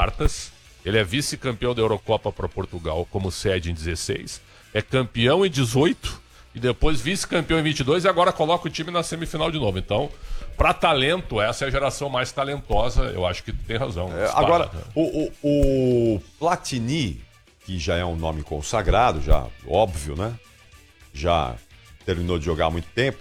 quartas, ele é vice-campeão da Eurocopa para Portugal como sede em 16, é campeão em 18 e depois vice-campeão em 22 e agora coloca o time na semifinal de novo. Então, para talento, essa é a geração mais talentosa, eu acho que tem razão. Agora, o Platini, que já é um nome consagrado, já óbvio, né? Já terminou de jogar há muito tempo,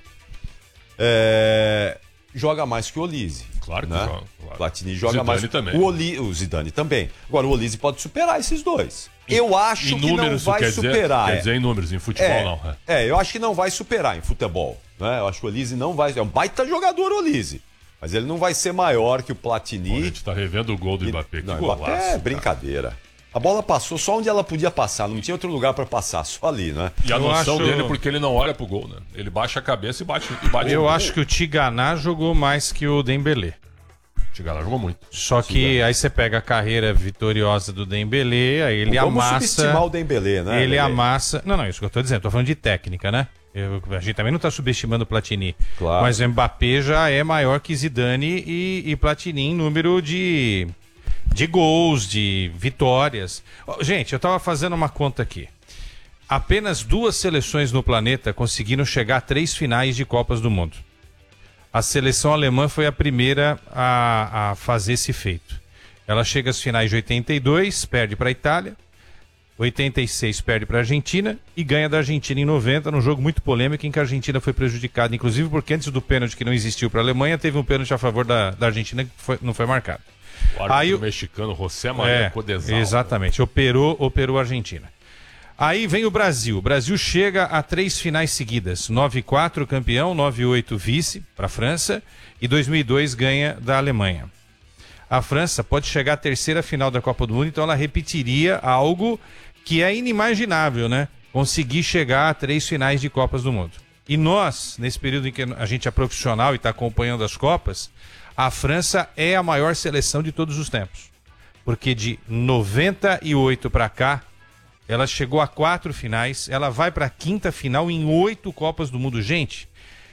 joga mais que o Olise. Claro que né? joga. Claro. Platini joga Zidane mais. também. O Zidane também. Agora, o Olise pode superar esses dois. Eu acho que não vai superar. Quer dizer em números, em futebol não. Eu acho que não vai superar em futebol. Né? Eu acho que o Olise não vai... É um baita jogador, o Olise. Mas ele não vai ser maior que o Platini. Pô, a gente tá revendo o gol do Mbappé. Que golaço. É brincadeira. A bola passou só onde ela podia passar, não tinha outro lugar pra passar, só ali, né? E a noção dele, porque ele não olha pro gol, né? Ele baixa a cabeça e bate Eu acho que o Tigana jogou mais que o Dembélé. O Tigana jogou muito. Só que aí você pega a carreira vitoriosa do Dembélé, aí ele amassa... Vamos subestimar o Dembélé, né? Ele amassa... Não, isso que eu tô dizendo, tô falando de técnica, né? A gente também não tá subestimando o Platini. Claro. Mas o Mbappé já é maior que Zidane e Platini em número de gols, de vitórias. Gente, eu tava fazendo uma conta aqui. Apenas 2 seleções no planeta conseguiram chegar a 3 finais de Copas do Mundo. A seleção alemã foi a primeira a fazer esse feito. Ela chega às finais de 82, perde para a Itália. 86 perde para a Argentina e ganha da Argentina em 90, num jogo muito polêmico em que a Argentina foi prejudicada, inclusive porque antes do pênalti que não existiu para a Alemanha, teve um pênalti a favor da Argentina que não foi marcado. O árbitro mexicano José Maria Codesal. Exatamente, operou a Argentina. Aí vem o Brasil. O Brasil chega a 3 finais seguidas. 9-4 campeão, 9-8 vice para a França e 2002 ganha da Alemanha. A França pode chegar à 3ª final da Copa do Mundo, então ela repetiria algo que é inimaginável, né? Conseguir chegar a 3 finais de Copas do Mundo. E nós, nesse período em que a gente é profissional e está acompanhando as Copas, a França é a maior seleção de todos os tempos. Porque de 98 para cá, ela chegou a 4 finais, ela vai para a 5ª final em 8 Copas do Mundo. Gente,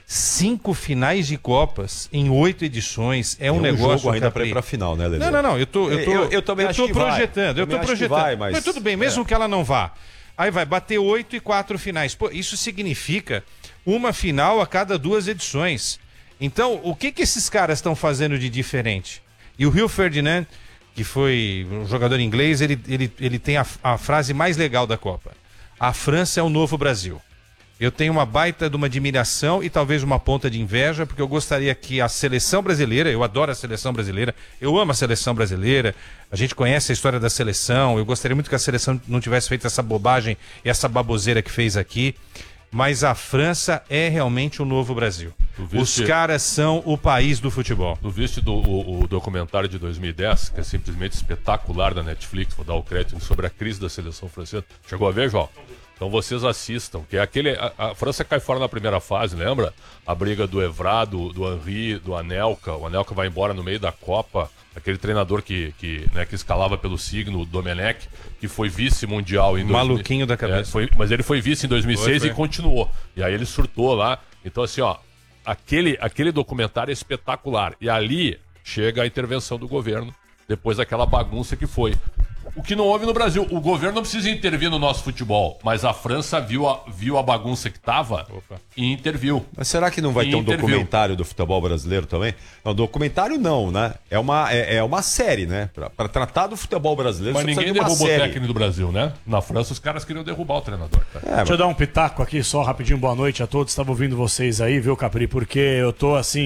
5 finais de Copas em 8 edições é um negócio... jogo ainda para ir para a final, né, Lelê? Não, eu também acho que projetando, eu tô projetando. Mas tudo bem, mesmo que ela não vá. Aí vai bater 8 e 4 finais. Pô, isso significa uma final a cada 2 edições. Então, o que esses caras estão fazendo de diferente? E o Rio Ferdinand, que foi um jogador inglês, ele tem a frase mais legal da Copa. A França é o novo Brasil. Eu tenho uma baita de uma admiração e talvez uma ponta de inveja, porque eu gostaria que a seleção brasileira, eu adoro a seleção brasileira, eu amo a seleção brasileira, a gente conhece a história da seleção, eu gostaria muito que a seleção não tivesse feito essa bobagem e essa baboseira que fez aqui, mas a França é realmente o novo Brasil. Os caras são o país do futebol. Tu viste o documentário de 2010, que é simplesmente espetacular da Netflix, vou dar o crédito, sobre a crise da seleção francesa. Chegou a ver, João? Então vocês assistam, que é aquele... A França cai fora na primeira fase, lembra? A briga do Evra, do Henry, do Anelka. O Anelka vai embora no meio da Copa. Aquele treinador que escalava pelo signo, o Domenech, que foi vice-mundial em... Maluquinho da cabeça. Mas ele foi vice em 2006 e continuou. E aí ele surtou lá. Então assim, ó, aquele documentário é espetacular. E ali chega a intervenção do governo, depois daquela bagunça que foi. O que não houve no Brasil. O governo não precisa intervir no nosso futebol, mas a França viu a bagunça que tava e interviu. Mas será que não vai ter um documentário do futebol brasileiro também? Não, documentário não, né? É uma série, né? Pra tratar do futebol brasileiro. Mas ninguém derrubou o técnico do Brasil, né? Na França os caras queriam derrubar o treinador. Deixa eu dar um pitaco aqui só rapidinho. Boa noite a todos. Estava ouvindo vocês aí, viu, Capri? Porque eu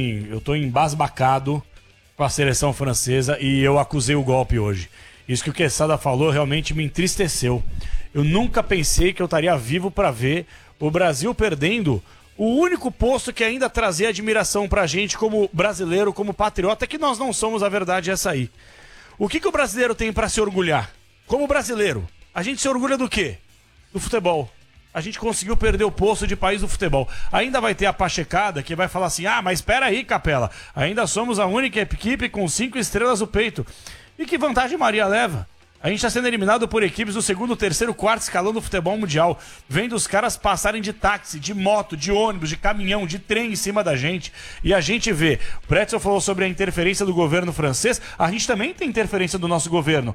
tô embasbacado com a seleção francesa e eu acusei o golpe hoje. Isso que o Quesada falou realmente me entristeceu. Eu nunca pensei que eu estaria vivo para ver o Brasil perdendo o único posto que ainda trazia admiração pra gente como brasileiro, como patriota, que nós não somos, a verdade é essa aí. O que o brasileiro tem para se orgulhar? Como brasileiro, a gente se orgulha do quê? Do futebol. A gente conseguiu perder o posto de país do futebol. Ainda vai ter a pachecada que vai falar assim, mas espera aí, Capela, ainda somos a única equipe com 5 estrelas no peito. E que vantagem Maria leva? A gente está sendo eliminado por equipes do 2º, 3º, 4º escalão do futebol mundial. Vendo os caras passarem de táxi, de moto, de ônibus, de caminhão, de trem em cima da gente. E a gente vê. O Pretzel falou sobre a interferência do governo francês. A gente também tem interferência do nosso governo.